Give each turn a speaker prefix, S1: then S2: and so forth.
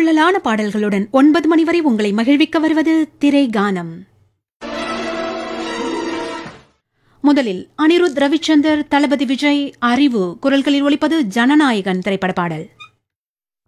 S1: துள்ளலான பாடல்களுடன் 9 மணி வரை உங்களை மகிழ்விக்க வருவது திரை கானம். முதலில் அனிருத் ரவிச்சந்தர், தளபதி விஜய், அறிவு குரல்களில் ஒலிப்பது ஜனநாயகன் திரைப்பட பாடல்.